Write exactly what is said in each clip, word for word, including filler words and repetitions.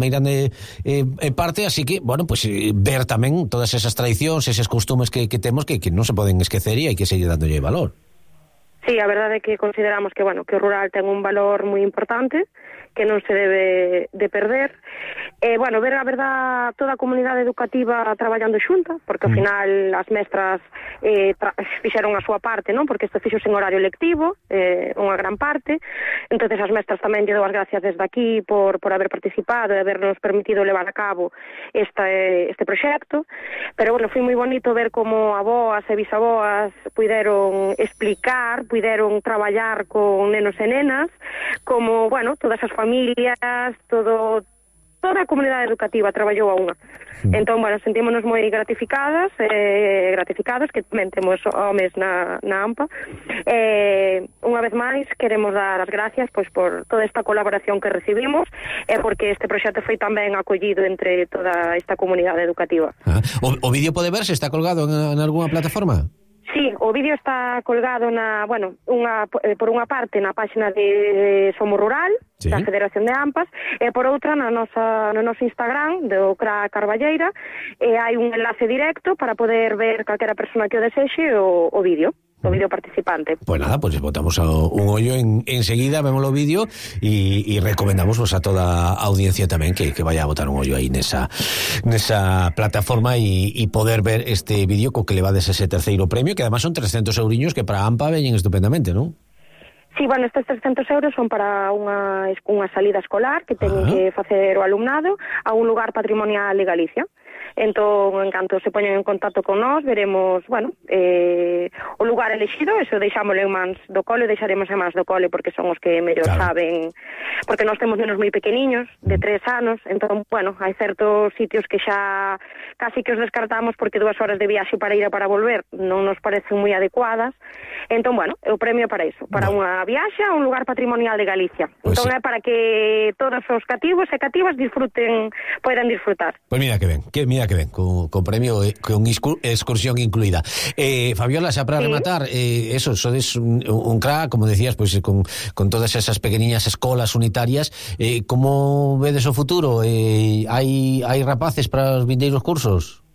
moi grande eh, parte, así que, bueno, pues eh, ver tamén todas esas tradicións, eses costumes que, que temos que, que non se poden esquecer e hai que seguir dándolle valor. Sí, a verdade é que consideramos que, bueno, que o rural ten un valor moi importante, que non se debe de perder. Eh, bueno, ver a verdad toda a comunidade educativa traballando xunta, porque ao final as mestras eh, tra- fixeron a súa parte, non? Porque isto fixo sen horario lectivo, eh, unha gran parte. Entonces as mestras tamén lle dou as gracias desde aquí por, por haber participado e habernos permitido levar a cabo este, este proxecto. Pero, bueno, foi moi bonito ver como aboas e bisaboas puideron explicar, puideron traballar con nenos e nenas, como, bueno, todas as familias, todo, toda a comunidade educativa traballou a unha. Entón, bueno, sentímonos moi gratificadas, eh, gratificados, que tamén temos homes na, na AMPA. Eh, unha vez máis, queremos dar as gracias pois, por toda esta colaboración que recibimos e eh, porque este proxecto foi tamén acollido entre toda esta comunidade educativa. Ah, o, o vídeo pode verse? Está colgado en, en alguna plataforma? Sí, o vídeo está colgado na, bueno, unha, por unha parte na páxina de Somos Rural, sí, da Federación de AMPAs, e por outra na nosa, no noso Instagram do C R A Carballeira, e hai un enlace directo para poder ver calquera persona que o desexe o, o vídeo. O vídeo participante. Pues nada, pues botamos a un ollo en, enseguida, vemos o vídeo y, y recomendamos pues, a toda a audiencia tamén que, que vaya a botar un ollo aí nesa, nesa plataforma y, y poder ver este vídeo co que le va des ese terceiro premio, que además son trescentos euriños que para AMPA veñen estupendamente, non? Sí, bueno, estes trescentos euros son para unha, unha salida escolar que teñen que facer o alumnado a un lugar patrimonial de Galicia. Entón, en canto se poñen en contacto con nós, veremos, bueno, eh, o lugar elexido, eso deixámoslo en mans do cole, deixaremos en mans do cole porque son os que mellor claro. saben, porque nós temos nenos moi pequeniños, de tres anos, entón, bueno, hai certos sitios que xa casi que os descartamos porque dúas horas de viaxe para ir e para volver non nos parecen moi adecuadas, entón, bueno, o premio para iso, para unha viaxe a un lugar patrimonial de Galicia. Pues entón, sí. é para que todos os cativos e cativas disfruten, poden disfrutar. Pois pues mira que ben, que mira que ven, con, con premio, con excursión incluida. Eh, Fabiola, xa para sí. rematar, eh, eso, sodes un, un crack, como decías, pues, con, con todas esas pequeniñas escolas unitarias, eh, como vedes o futuro? Eh, hai, hai rapaces para os vindeiros cursos?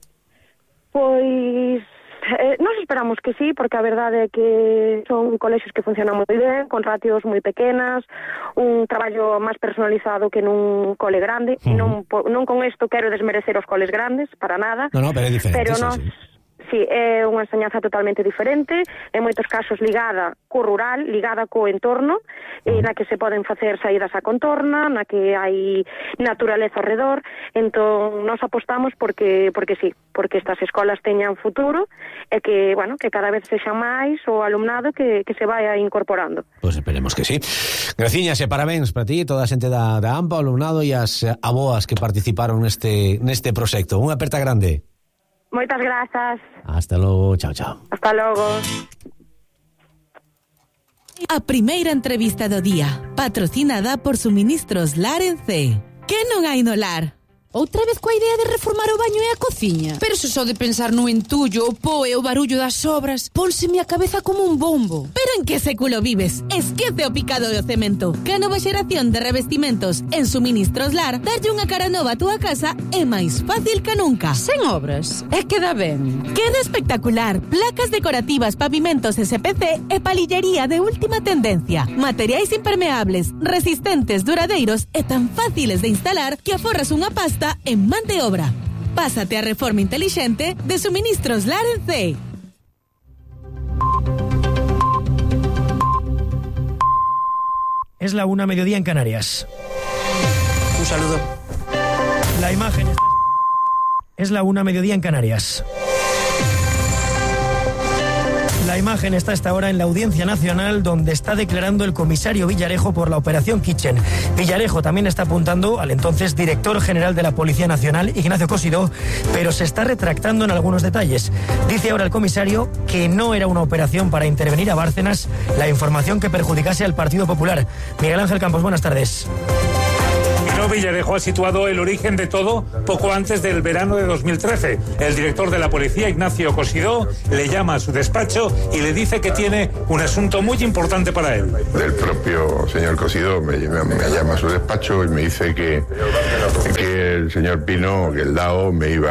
Pois... Eh, nos esperamos que sí, porque a verdade é que son colexios que funcionan moi ben, con ratios moi pequenas, un traballo máis personalizado que nun cole grande. Uh-huh. non, non con isto quero desmerecer os coles grandes, para nada. No, no, pero é diferente. Pero sí, nos... sí. Sí, é unha enseñanza totalmente diferente, en moitos casos ligada co rural, ligada co entorno, e na que se poden facer saídas a contorna, na que hai naturaleza ao redor. Entón, nós apostamos porque porque sí, porque estas escolas teñan futuro e que, bueno, que cada vez sexa máis o alumnado que, que se vaya incorporando. Pois pues esperemos que sí. Graciñas e parabéns para ti, toda a xente da, da AMPA, o alumnado e as aboas que participaron neste, neste proxecto. Unha aperta grande. Moitas grazas. Hasta logo, chao, chao. Hasta logo. A primeira entrevista do día, patrocinada por Suministros Lar en C. Que non hai no lar? Outra vez coa idea de reformar o baño e a cociña? Pero se só de pensar no entullo, o po e o barullo das obras, pónseme a cabeza como un bombo. Pero en que século vives? Esquece o picado do cemento. Que a nova xeración de revestimentos en Suministros Lar darlle unha cara nova a túa casa é máis fácil que nunca. Sen obras, e queda ben. Queda espectacular. Placas decorativas, pavimentos S P C e palillería de última tendencia. Materiais impermeables, resistentes, duradeiros e tan fáciles de instalar que aforras unha pasta en man de obra. Pásate a reforma inteligente de Suministros Lar en C. Es la una, mediodía en Canarias. Un saludo. La imagen está... Es la una, mediodía en Canarias. La imagen está a esta hora en la Audiencia Nacional, donde está declarando el comisario Villarejo por la operación Kitchen. Villarejo también está apuntando al entonces director general de la Policía Nacional, Ignacio Cosidó, pero se está retractando en algunos detalles. Dice ahora el comisario que no era una operación para intervenir a Bárcenas la información que perjudicase al Partido Popular. Miguel Ángel Campos, buenas tardes. Villarejo ha situado el origen de todo poco antes del verano de dos mil trece. El director de la policía, Ignacio Cosidó, le llama a su despacho y le dice que tiene un asunto muy importante para él. El propio señor Cosidó me, me, me llama a su despacho y me dice que, que el señor Pino que el D A O me iba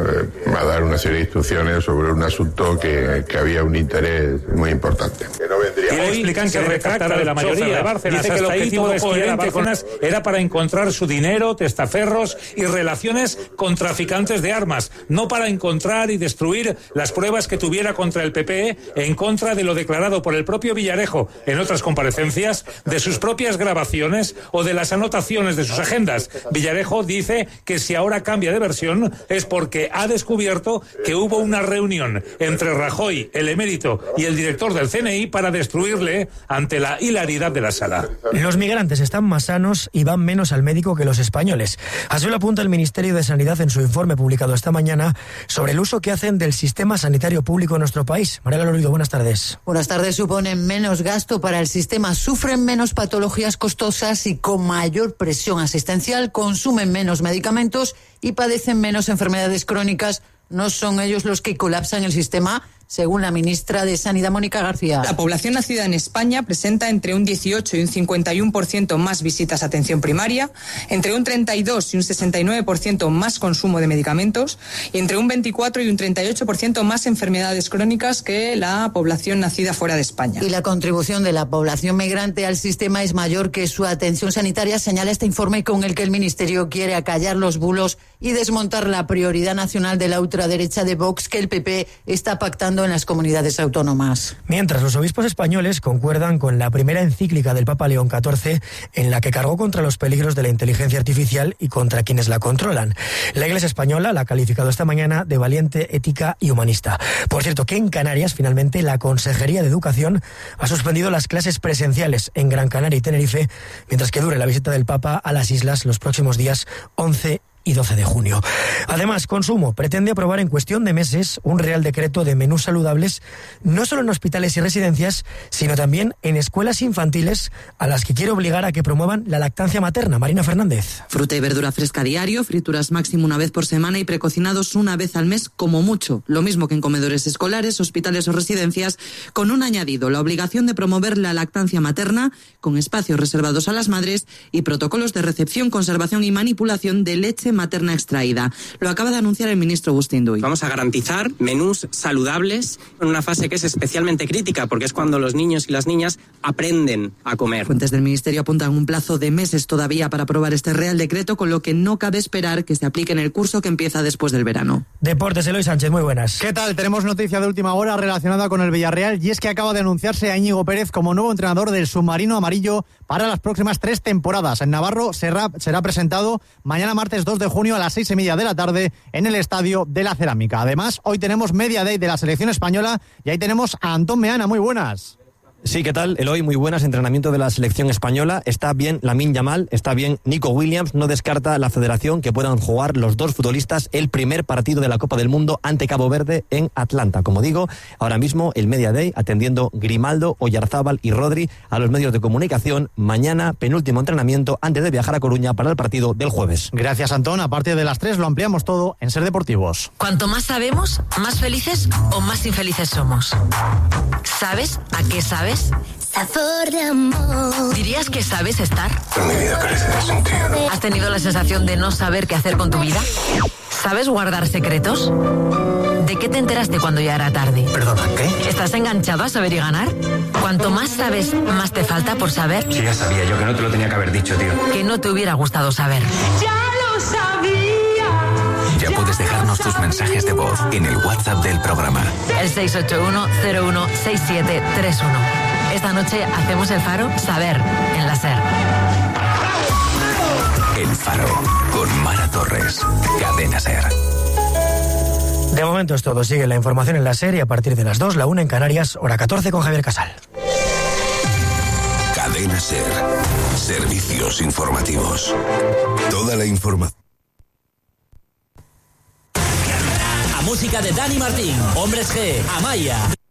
a dar una serie de instrucciones sobre un asunto que, que había un interés muy importante. Que no vendría. Y le explican que retracta de la mayoría de Bárcenas. Dice que el objetivo de coherente con las era para encontrar su dinero, testaferros y relaciones con traficantes de armas, no para encontrar y destruir las pruebas que tuviera contra el P P E en contra de lo declarado por el propio Villarejo en otras comparecencias, de sus propias grabaciones o de las anotaciones de sus agendas. Villarejo dice que si ahora cambia de versión es porque ha descubierto que hubo una reunión entre Rajoy, el emérito y el director del C N I para destruirle ante la hilaridad de la sala. Los migrantes están más sanos y van menos al médico que los españoles. Así lo apunta el Ministerio de Sanidad en su informe publicado esta mañana sobre el uso que hacen del sistema sanitario público en nuestro país. Mariela Lorido, buenas tardes. Buenas tardes. Suponen menos gasto para el sistema, sufren menos patologías costosas y con mayor presión asistencial, consumen menos medicamentos y padecen menos enfermedades crónicas. No son ellos los que colapsan el sistema, según la ministra de Sanidad, Mónica García. La población nacida en España presenta entre un dieciocho y un cincuenta y uno por ciento más visitas a atención primaria, entre un treinta y dos y un sesenta y nueve por ciento más consumo de medicamentos y entre un veinticuatro y un treinta y ocho por ciento más enfermedades crónicas que la población nacida fuera de España. Y la contribución de la población migrante al sistema es mayor que su atención sanitaria, señala este informe con el que el Ministerio quiere acallar los bulos y desmontar la prioridad nacional de la ultraderecha de Vox que el P P está pactando en las comunidades autónomas. Mientras los obispos españoles concuerdan con la primera encíclica del Papa León catorce en la que cargó contra los peligros de la inteligencia artificial y contra quienes la controlan. La Iglesia española la ha calificado esta mañana de valiente, ética y humanista. Por cierto, que en Canarias finalmente la Consejería de Educación ha suspendido las clases presenciales en Gran Canaria y Tenerife mientras que dure la visita del Papa a las islas los próximos días once y doce de junio. Además, Consumo pretende aprobar en cuestión de meses un real decreto de menús saludables, no solo en hospitales y residencias, sino también en escuelas infantiles, a las que quiere obligar a que promuevan la lactancia materna. Marina Fernández. Fruta y verdura fresca diario, frituras máximo una vez por semana y precocinados una vez al mes como mucho. Lo mismo que en comedores escolares, hospitales o residencias, con un añadido, la obligación de promover la lactancia materna con espacios reservados a las madres y protocolos de recepción, conservación y manipulación de leche materna extraída. Lo acaba de anunciar el ministro Agustín Duy. Vamos a garantizar menús saludables en una fase que es especialmente crítica porque es cuando los niños y las niñas aprenden a comer. Fuentes del ministerio apuntan un plazo de meses todavía para aprobar este real decreto, con lo que no cabe esperar que se aplique en el curso que empieza después del verano. Deportes, Eloy Sánchez, muy buenas. ¿Qué tal? Tenemos noticia de última hora relacionada con el Villarreal y es que acaba de anunciarse a Íñigo Pérez como nuevo entrenador del submarino amarillo para las próximas tres temporadas. En Navarro será, será presentado mañana martes dos de junio a las seis y media de la tarde en el Estadio de la Cerámica. Además, hoy tenemos Media Day de la selección española y ahí tenemos a Antón Meana. Muy buenas. Sí, ¿qué tal? Eloy, muy buenas. Entrenamiento de la selección española. Está bien Lamine Yamal, está bien Nico Williams. No descarta la federación que puedan jugar los dos futbolistas el primer partido de la Copa del Mundo ante Cabo Verde en Atlanta. Como digo, ahora mismo el Media Day atendiendo Grimaldo, Oyarzábal y Rodri a los medios de comunicación. Mañana, penúltimo entrenamiento antes de viajar a Coruña para el partido del jueves. Gracias, Antón. A partir de las tres lo ampliamos todo en Ser Deportivos. Cuanto más sabemos, más felices o más infelices somos. ¿Sabes a qué sabes? Sabor de amor. ¿Dirías que sabes estar? Mi vida carece de sentido. ¿Has tenido la sensación de no saber qué hacer con tu vida? ¿Sabes guardar secretos? ¿De qué te enteraste cuando ya era tarde? ¿Perdona, qué? ¿Estás enganchado a saber y ganar? Cuanto más sabes, más te falta por saber. Sí, ya sabía yo que no te lo tenía que haber dicho, tío. Que no te hubiera gustado saber. Ya lo sabía. Ya puedes dejarnos tus mensajes de voz en el WhatsApp del programa. El seis ocho uno cero uno seis siete tres uno. Esta noche hacemos el Faro Saber en la SER. El Faro con Mara Torres. Cadena SER. De momento es todo. Sigue la información en la SER y a partir de las dos, la una en Canarias, hora catorce con Javier Casal. Cadena SER. Servicios informativos. Toda la información. A música de Dani Martín, Hombres G, Amaya.